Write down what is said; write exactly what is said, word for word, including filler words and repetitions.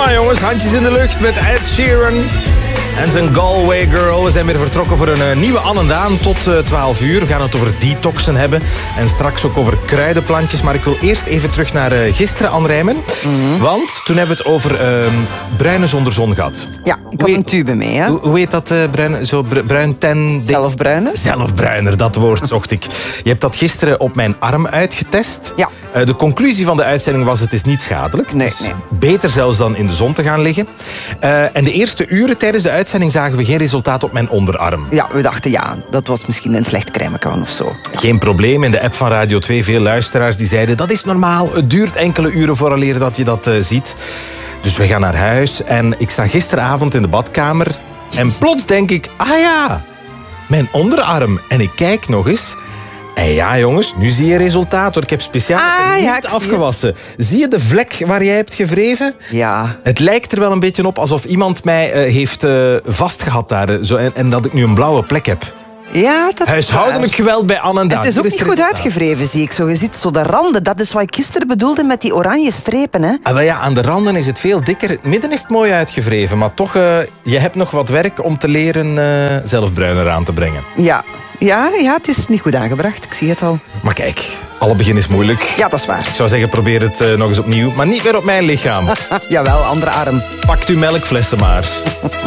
Madonna, jongens. Handjes in de lucht met Ed Sheeran. En zijn Galway Girl. We zijn weer vertrokken voor een uh, nieuwe Anne en Daan tot uh, twaalf uur. We gaan het over detoxen hebben. En straks ook over kruidenplantjes. Maar ik wil eerst even terug naar uh, gisteren, Anne Rijmen. Mm-hmm. Want toen hebben we het over uh, bruine zonder zon gehad. Ja, ik had een tube mee. Hè? Hoe, hoe heet dat? Uh, bruin, zo br- bruin ten... Zelfbruiner. Zelfbruiner, dat woord zocht ik. Je hebt dat gisteren op mijn arm uitgetest. Ja. Uh, de conclusie van de uitzending was: het is niet schadelijk. Nee, het is nee. beter zelfs dan in de zon te gaan liggen. Uh, en de eerste uren tijdens de uitzending zagen we geen resultaat op mijn onderarm. Ja, we dachten ja, dat was misschien een slecht crèmekan of zo. Geen probleem. In de app van Radio twee veel luisteraars die zeiden: dat is normaal. Het duurt enkele uren vooraleer dat je dat uh, ziet. Dus we gaan naar huis en ik sta gisteravond in de badkamer en plots denk ik: ah ja, mijn onderarm. En ik kijk nog eens. En ja, jongens, nu zie je resultaat, hoor. Ik heb speciaal ah, niet ja, afgewassen. Zie, zie je de vlek waar jij hebt gewreven? Ja. Het lijkt er wel een beetje op alsof iemand mij uh, heeft uh, vastgehad daar. Uh, zo, en, en dat ik nu een blauwe plek heb. Ja, dat Huishoudelijk geweld bij Anne en Daan. Het is ook niet goed uitgevreven, zie ik zo. Je ziet zo de randen. Dat is wat ik gisteren bedoelde met die oranje strepen. Hè? Ah, wel ja, aan de randen is het veel dikker. Het midden is het mooi uitgevreven. Maar toch, uh, je hebt nog wat werk om te leren uh, zelfbruiner aan te brengen. Ja. Ja, ja, het is niet goed aangebracht. Ik zie het al. Maar kijk, alle begin is moeilijk. Ja, dat is waar. Ik zou zeggen, probeer het uh, nog eens opnieuw. Maar niet meer op mijn lichaam. Jawel, andere arm. Pakt uw melkflessen maar.